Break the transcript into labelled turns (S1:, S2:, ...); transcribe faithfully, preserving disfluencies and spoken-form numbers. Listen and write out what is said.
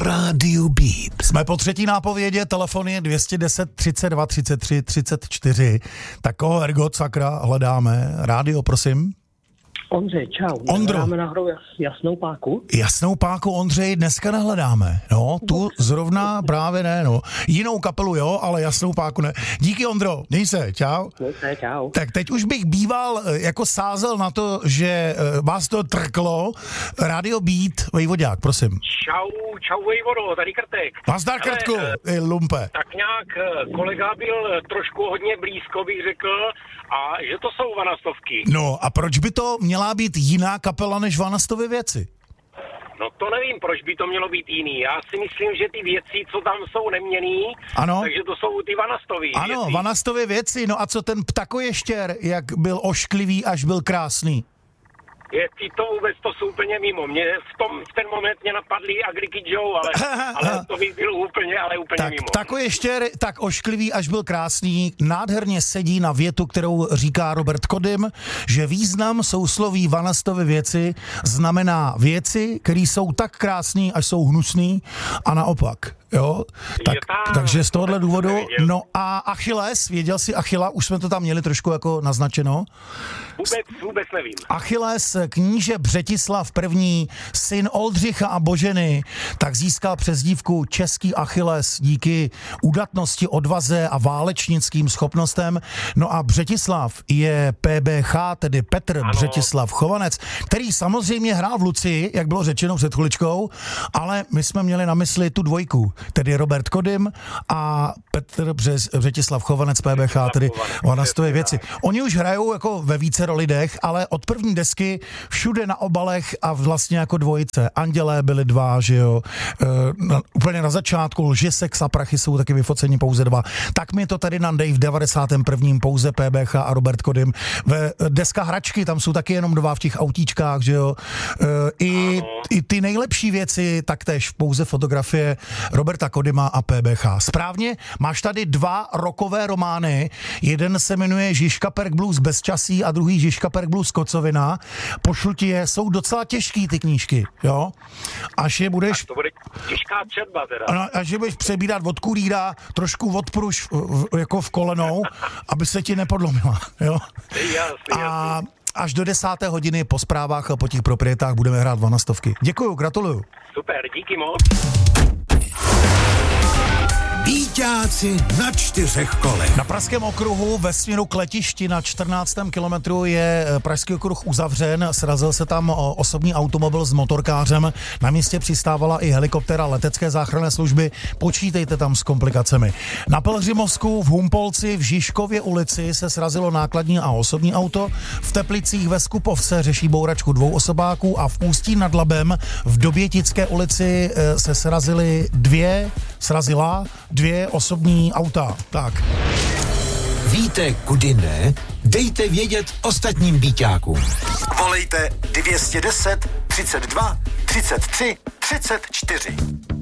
S1: Rádiu Beat. Jsme po třetí nápovědě, telefony dvě stě deset třicet dva třicet tři třicet čtyři. Tak koho ergot sakra hledáme? Rádio, prosím.
S2: Ondřej, čau.
S1: Ondro.
S2: Hledáme nahoru jas, jasnou páku.
S1: Jasnou páku, Ondřej, dneska nehledáme. No, tu zrovna právě ne, no. Jinou kapelu jo, ale jasnou páku ne. Díky, Ondro, měj se, čau.
S2: Měj se, čau.
S1: Tak teď už bych býval jako sázel na to, že vás to trklo. Rádio Beat, Vejvodák, prosím.
S3: Čau, čau Vejvodo, tady Krtek.
S1: Nazdar, Krtku, i lumpe.
S3: Tak nějak kolega byl trošku hodně blízko, bych řekl, a že to jsou vanastovky.
S1: No a proč by to měla být jiná kapela než Vanastovy věci?
S3: No to nevím, proč by to mělo být jiný. Já si myslím, že ty věci, co tam jsou neměný,
S1: ano.
S3: Takže to jsou ty Vanastovy
S1: Ano,
S3: věci.
S1: Vanastovy věci. No a co ten ptakoještěr, jak byl ošklivý, až byl krásný?
S3: Je ty to vůbec, to jsou úplně mimo. Mě v, tom, v ten moment mě napadly Agriky Joe, ale, ale to by bylo úplně, ale úplně
S1: tak,
S3: mimo.
S1: Takoveštěr, tak ošklivý, až byl krásný, nádherně sedí na větu, kterou říká Robert Kodym, že význam sousloví Vanastovy věci znamená věci, které jsou tak krásný, až jsou hnusný a naopak. Jo, tak,
S3: ta,
S1: takže z tohohle důvodu,
S3: nevěděl.
S1: no a Achilles, věděl jsi Achilla, už jsme to tam měli trošku jako naznačeno.
S3: Vůbec, vůbec nevím.
S1: Achilles, kníže Břetislav I., syn Oldřicha a Boženy, tak získal přezdívku Český Achilles díky udatnosti, odvaze a válečnickým schopnostem. No a Břetislav je P B Ch, tedy Petr ano. Břetislav Chovanec, který samozřejmě hrál v Lucii, jak bylo řečeno před chviličkou, ale my jsme měli na mysli tu dvojku, tedy Robert Kodym a Petr Břez, Břetislav Chovanec, P B Ch, tedy Vanastovy věci. Oni už hrajou jako ve více lidech, ale od první desky všude na obalech a vlastně jako dvojice. Andělé byli dva, že jo. E, na, úplně na začátku Lži, sex a prachy jsou taky vyfocení pouze dva. Tak mi to tady nandej v devadesátém prvním pouze P B Ch a Robert Kodym. Ve deska Hračky, tam jsou taky jenom dva v těch autíčkách, že jo. E, i, I ty nejlepší věci, taktéž pouze fotografie Roberta Kodyma a P B Ch. Správně, máš tady dva rockové romány. Jeden se jmenuje Žižka-Perk Blues Bezčasí a druhý Žižka-Perk Blues Kocovina. Pošlu ti je, jsou docela těžký ty knížky, jo. Až je budeš...
S3: Tak to bude těžká četba teda.
S1: Ano, až je budeš přebírat od kurýra, trošku odpruš jako v kolenou, aby se ti nepodlomila, jo.
S3: Jasný,
S1: a
S3: jasný.
S1: až do desáté hodiny po zprávách a po těch proprietách budeme hrát vanastovky. Děkuju, gratuluju.
S3: Super, díky moc.
S1: Víťáci na čtyřech kolech. Na Pražském okruhu ve směru k letišti na čtrnáctém kilometru je Pražský okruh uzavřen. Srazil se tam osobní automobil s motorkářem. Na místě přistávala i helikoptéra letecké záchranné služby. Počítejte tam s komplikacemi. Na Pelhřimovsku v Humpolci v Žižkově ulici se srazilo nákladní a osobní auto. V Teplicích ve Skupovce řeší bouračku dvou osobáků a v Ústí nad Labem v Dobětické ulici se srazily dvě, srazila dvě osobní auta. Tak.
S4: Víte, kudy ne? Dejte vědět ostatním víťákům.
S5: Volejte dvě stě deset třicet dva třicet tři třicet čtyři.